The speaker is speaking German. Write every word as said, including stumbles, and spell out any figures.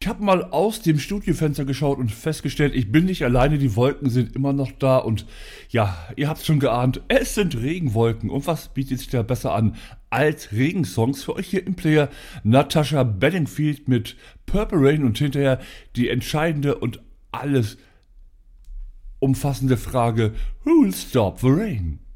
Ich habe mal aus dem Studiofenster geschaut und festgestellt, ich bin nicht alleine, die Wolken sind immer noch da und ja, ihr habt schon geahnt, es sind Regenwolken und was bietet sich da besser an als Regensongs für euch hier im Player? Natasha Bedingfield mit Purple Rain und hinterher die entscheidende und alles umfassende Frage, Who'll Stop the Rain?